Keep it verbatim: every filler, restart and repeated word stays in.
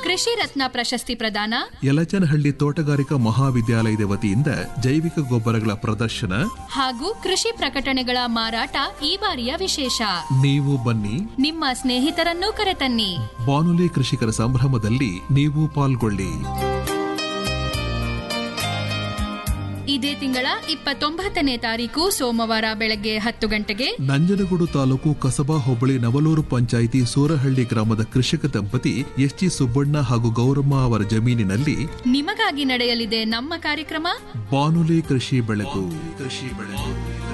ಕೃಷಿ ರತ್ನ ಪ್ರಶಸ್ತಿ ಪ್ರದಾನ, ಯಲಚನಹಳ್ಳಿ ತೋಟಗಾರಿಕಾ ಮಹಾವಿದ್ಯಾಲಯದ ವತಿಯಿಂದ ಜೈವಿಕ ಗೊಬ್ಬರಗಳ ಪ್ರದರ್ಶನ ಹಾಗೂ ಕೃಷಿ ಪ್ರಕಟಣೆಗಳ ಮಾರಾಟ ಈ ಬಾರಿಯ ವಿಶೇಷ. ನೀವು ಬನ್ನಿ, ನಿಮ್ಮ ಸ್ನೇಹಿತರನ್ನೂ ಕರೆತನ್ನಿ. ಬಾನುಲಿ ಕೃಷಿಕರ ಸಂಭ್ರಮದಲ್ಲಿ ನೀವು ಪಾಲ್ಗೊಳ್ಳಿ. ಇದೇ ತಿಂಗಳ ಇಪ್ಪತ್ತೊಂಬತ್ತನೇ ತಾರೀಕು ಸೋಮವಾರ ಬೆಳಗ್ಗೆ ಹತ್ತು ಗಂಟೆಗೆ ನಂಜನಗೂಡು ತಾಲೂಕು ಕಸಬಾ ಹೋಬಳಿ ನವಲೂರು ಪಂಚಾಯಿತಿ ಸೂರಹಳ್ಳಿ ಗ್ರಾಮದ ಕೃಷಿಕ ದಂಪತಿ ಎಸ್ ಜಿ ಸುಬ್ಬಣ್ಣ ಹಾಗೂ ಗೌರಮ್ಮ ಅವರ ಜಮೀನಿನಲ್ಲಿ ನಿಮಗಾಗಿ ನಡೆಯಲಿದೆ ನಮ್ಮ ಕಾರ್ಯಕ್ರಮ ಬಾನುಲಿ ಕೃಷಿ ಬೆಳಕು. ಕೃಷಿ ಬೆಳಕು